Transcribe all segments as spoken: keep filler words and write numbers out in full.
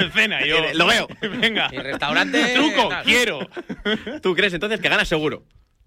Cena, yo. Lo veo. Venga. Y restaurante. Truco, tal. quiero. ¿Tú crees entonces que gana seguro?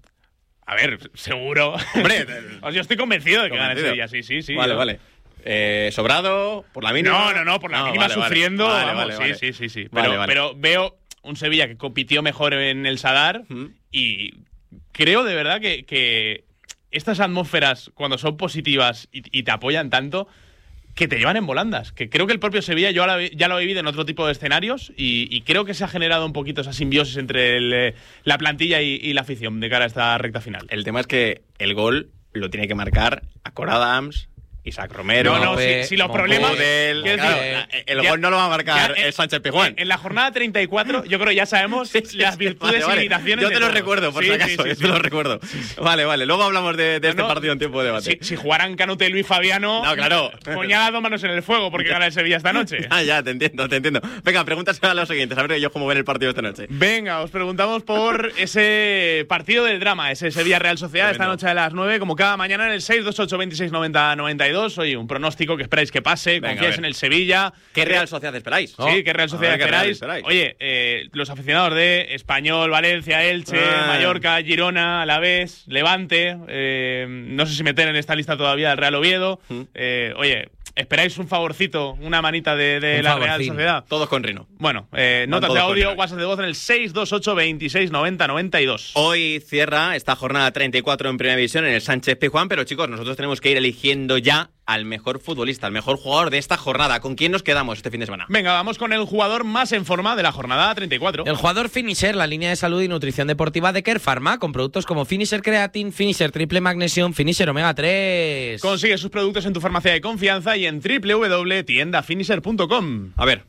A ver, seguro. Hombre, Yo estoy convencido de que gana el convencido. Sevilla, sí, sí, sí. Vale, yo- vale. Eh, ¿Sobrado? ¿Por la mínima? No, no, no, por la No, mínima vale, vale. sufriendo. Vale, vamos, vale, sí, vale. sí, sí, sí. Vale, Pero, vale. pero veo un Sevilla que compitió mejor en el Sadar Mm. y creo de verdad que, que estas atmósferas, cuando son positivas y, y te apoyan tanto, que te llevan en volandas. Que creo que el propio Sevilla yo ya lo, ya lo he vivido en otro tipo de escenarios y, y creo que se ha generado un poquito esa simbiosis entre el, eh, la plantilla y, y la afición de cara a esta recta final. El tema es que el gol lo tiene que marcar Acor Adams, Isaac Romero. No, no, Mope, si, si los Mope, problemas. Model, quiero claro, decir, la- el ya- gol no lo va a marcar ya, eh, el Sánchez Pizjuán. En la jornada treinta y cuatro, yo creo que ya sabemos Sí, sí, las sí, virtudes vale, vale. y limitaciones. Yo de te lo todos. recuerdo, por Sí, si sí, acaso, sí, yo sí. te lo recuerdo. Vale, vale. Luego hablamos de, de este No, partido en tiempo de debate. Si, si jugaran Canute y Luis Fabiano, No, claro. ponía las dos manos en el fuego porque gana el Sevilla esta noche. Ah, ya, te entiendo, te entiendo. Venga, pregúntaselo a los siguientes, a ver yo cómo ven el partido esta noche. Venga, os preguntamos por ese partido del drama, ese Sevilla Real Sociedad, esta Tremendo. noche a las nueve, como cada mañana en el seis dos ocho veintiséis noventa noventa y dos. Oye, un pronóstico que esperáis que pase, Venga, a confiáis ver. en el Sevilla. ¿Qué Real Sociedad esperáis? Sí, ¿qué Real Sociedad A ver, ¿qué Real esperáis? esperáis? Oye, eh, los aficionados de Español, Valencia, Elche, Ah. Mallorca, Girona, Alavés, Levante, eh, no sé si meter en esta lista todavía el Real Oviedo. Mm. Eh, oye, ¿esperáis un favorcito, una manita de, de Un la Real favorcín. Sociedad? Todos con Rino. Bueno, eh, Van notas todos de con audio, Rino. WhatsApp de voz en el seis dos ocho veintiséis noventa noventa y dos. Hoy cierra esta jornada treinta y cuatro en Primera División en el Sánchez Pizjuán, pero chicos, nosotros tenemos que ir eligiendo ya al mejor futbolista, al mejor jugador de esta jornada. ¿Con quién nos quedamos este fin de semana? Venga, vamos con el jugador más en forma de la jornada treinta y cuatro. El jugador Finisher, la línea de salud y nutrición deportiva de Care Pharma, con productos como Finisher Creatine, Finisher Triple Magnesium, Finisher Omega tres. Consigue sus productos en tu farmacia de confianza y en w w w punto tienda finisher punto com. A ver,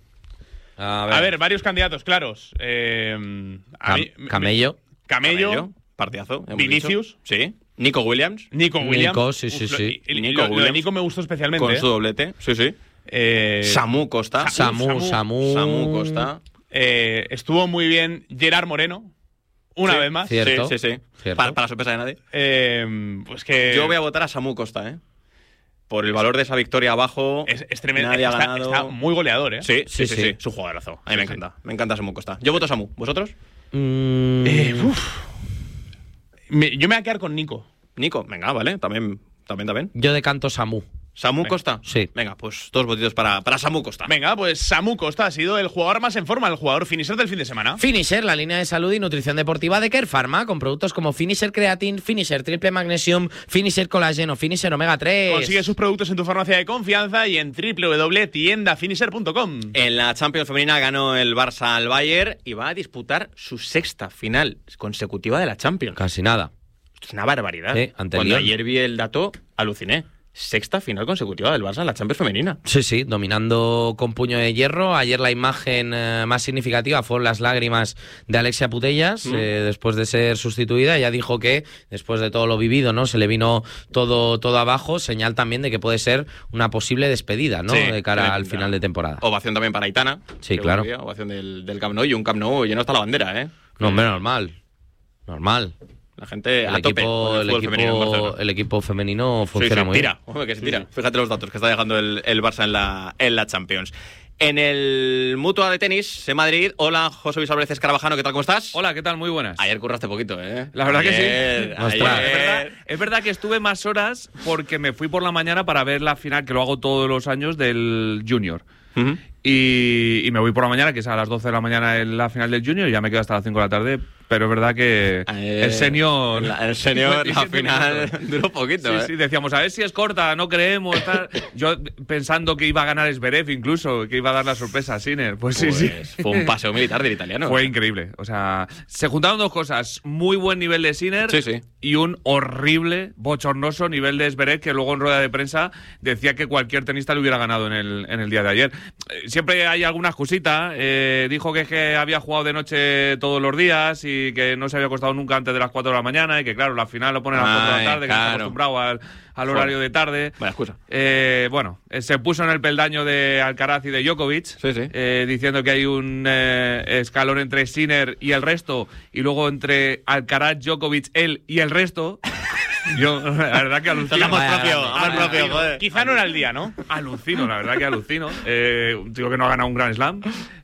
A A ver, varios candidatos claros. Eh, a Cam- mí- me- Camello. Camello, Camello, partidazo. hemos Vinicius. dicho. Sí. Nico Williams, Nico Williams. Nico, sí, sí, Uf, lo- sí. y- y Nico lo, lo de Williams. Nico me gustó especialmente. con eh. su doblete. Sí, sí. Eh, Samu Costa. Sa- Samu, Samu, Samu. Samu Costa. eh, estuvo muy bien Gerard Moreno. Una Sí, vez más. Cierto. Sí, sí, sí. Cierto. Para, para sorpresa de nadie. Eh, pues que. Yo voy a votar a Samu Costa, ¿eh? Por el valor de esa victoria abajo. Es, es tremendo. Nadie ha Está, ganado. está muy goleador, ¿eh? Sí, sí, sí, Sí, sí. sí. Es un jugadorazo. A mí Sí, me sí. encanta. Me encanta Samu Costa. Yo voto Samu. ¿Vosotros? Mm, Eh, uf. Me- yo me voy a quedar con Nico. Nico. Venga, vale. También, también, también. yo decanto Samu. ¿Samu Venga. Costa? Sí. Venga, pues dos votitos para, para Samu Costa. Venga, pues Samu Costa ha sido el jugador más en forma, el jugador finisher del fin de semana. Finisher, la línea de salud y nutrición deportiva de Care Pharma, con productos como Finisher Creatine, Finisher Triple Magnesium, Finisher Colágeno, Finisher Omega tres. Consigue sus productos en tu farmacia de confianza y en w w w punto tienda finisher punto com. En la Champions femenina ganó el Barça al Bayern y va a disputar su sexta final consecutiva de la Champions. Casi nada. Esto es una barbaridad. Sí, ante el Cuando Lyon. ayer vi el dato, aluciné. Sexta final consecutiva del Barça en la Champions femenina. Sí, sí, dominando con puño de hierro. Ayer la imagen eh, más significativa fueron las lágrimas de Alexia Putellas, Mm. eh, después de ser sustituida. Ella dijo que, después de todo lo vivido, ¿no? Se le vino todo, todo abajo, señal también de que puede ser una posible despedida, ¿no? Sí, de cara tiene al pinta. final de temporada. Ovación también para Aitana. Sí, que claro. buen día, Ovación del, del Camp Nou y un Camp Nou lleno hasta la bandera, ¿eh? No, hombre, normal. Normal. La gente El a tope equipo, con el el, fútbol femenino en equipo, Barcelona. el equipo femenino Sí, funciona sí, muy tira. bien. Hombre, que se Sí, tira. sí. Fíjate los datos que está dejando el, el Barça en la, en la Champions. En el Mutua de tenis en Madrid. Hola, José Luis Álvarez Escarabajano, ¿qué tal? ¿Cómo estás? Hola, ¿qué tal? Muy buenas. Ayer curraste poquito, ¿eh? La verdad que sí. Ayer, Ostras. ayer. Es verdad, es verdad que estuve más horas porque me fui por la mañana para ver la final, que lo hago todos los años, del Junior. Ujú. Y, y me voy por la mañana, que es a las doce de la mañana en la final del Junior, y ya me quedo hasta las cinco de la tarde. Pero es verdad que Eh, el senior... la- El senior, la veintisiete final minutos. duró poquito, Sí, ¿eh? sí, decíamos, a ver si es corta, no creemos, tal. Yo pensando que iba a ganar Zverev incluso, que iba a dar la sorpresa a Sinner. Pues sí, sí. Pues fue un paseo militar del italiano. Fue increíble. O sea, se juntaron dos cosas. Muy buen nivel de Sinner Sí, sí. y un horrible, bochornoso nivel de Zverev, que luego en rueda de prensa decía que cualquier tenista le hubiera ganado en el, en el día de ayer. Eh, Siempre hay alguna excusita. Eh, dijo que, es que había jugado de noche todos los días y que no se había acostado nunca antes de las cuatro de la mañana y que, claro, la final lo ponen a las cuatro de Ay, la tarde, que no está claro. acostumbrado al, al horario de tarde. Vaya excusa. Eh, bueno, eh, se puso en el peldaño de Alcaraz y de Djokovic, Sí, sí. eh, diciendo que hay un eh, escalón entre Sinner y el resto, y luego entre Alcaraz, Djokovic, él y el resto. Yo, la verdad que alucino. Amor Vaya, propio, vaya, amor propio, joder. Quizá no era el día, ¿no? Alucino, la verdad que alucino. Eh, un tío que no ha ganado un Grand Slam.